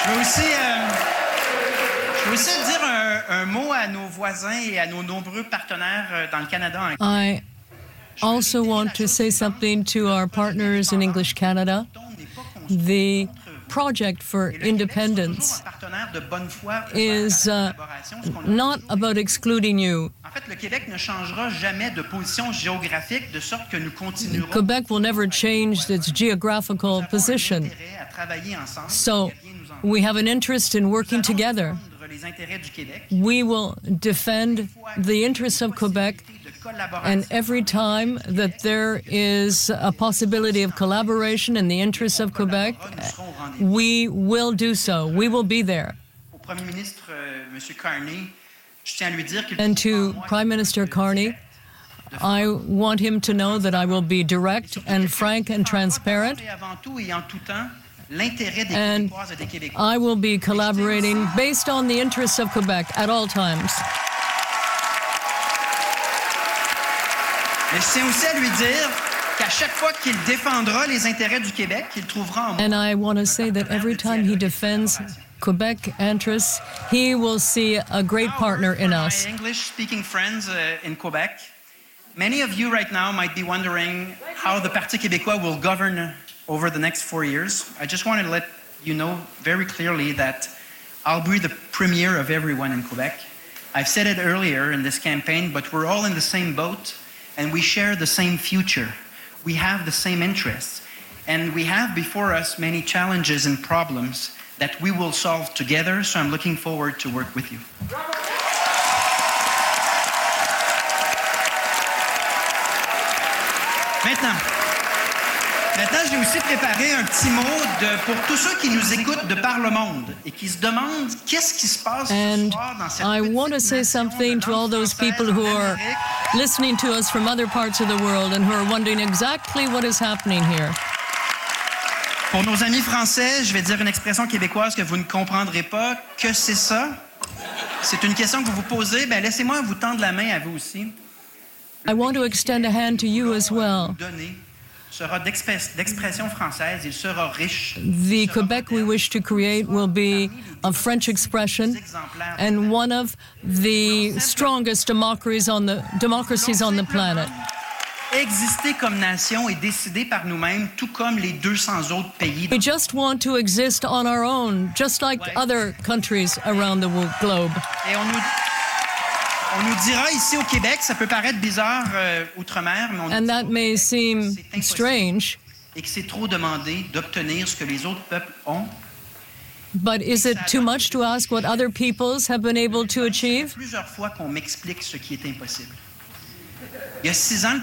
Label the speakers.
Speaker 1: Je veux aussi dire un mot à nos voisins et à nos nombreux partenaires dans le Canada.
Speaker 2: I also want to say something to our partners in English Canada. The project for independence is not about excluding you. Quebec will never change its geographical position. So we have an interest in working together. We will defend the interests of Quebec, and every time that there is a possibility of collaboration in the interests of Quebec, we will do so. We will be there. And to Prime Minister Carney, I want him to know that I will be direct and frank and transparent, and I will be collaborating based on the interests of Quebec at all times.
Speaker 1: Mais je tiens aussi à lui dire qu'à chaque fois qu'il défendra les intérêts du Québec, qu'il trouvera en moi.
Speaker 2: And I want to say that every time he defends Quebec interests, he will see a great partner in us.
Speaker 1: My English-speaking friends in Quebec, many of you right now might be wondering how the Parti québécois will govern over the next 4 years. I just want to let you know very clearly that I'll be the premier of everyone in Quebec. I've said it earlier in this campaign, but we're all in the same boat, and we share the same future. We have the same interests, and we have before us many challenges and problems that we will solve together, so I'm looking forward to work with you. Maintenant, j'ai aussi préparé un petit mot pour tous ceux qui nous écoutent de par le monde et qui se demandent qu'est-ce qui se passe ce soir dans cette
Speaker 2: I want to say something to all those people who are listening to us from other parts of the world and who are wondering exactly what is happening here.
Speaker 1: Pour nos amis français, je vais dire une expression québécoise que vous ne comprendrez pas. Que c'est ça? C'est une question que vous vous posez. Ben, laissez-moi vous tendre la main à vous aussi.
Speaker 2: I want to extend a hand to you as well.
Speaker 1: Sera d'expression française, il sera riche.
Speaker 2: The Quebec we wish to create will be a French expression and one of the strongest democracies on the planet.
Speaker 1: Exister comme nation et décider par nous-mêmes, tout comme les 200 autres pays.
Speaker 2: We just want to exist on our own, just like other countries around the globe.
Speaker 1: Et on nous dira ici au Québec, ça peut paraître bizarre outre-mer, mais on
Speaker 2: and that may seem strange.
Speaker 1: Et que c'est trop demandé d'obtenir ce que les autres peuples ont.
Speaker 2: But is it too much to ask what other peoples have been able to achieve?
Speaker 1: Plusieurs fois qu'on m'explique ce qui est impossible. Il y a 6 ans,